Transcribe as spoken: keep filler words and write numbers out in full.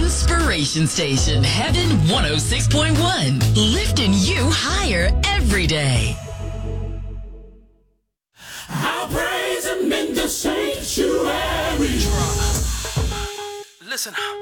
Inspiration Station, Heaven one oh six point one. Lifting you higher every day. I'll praise him in the sanctuary. Listen.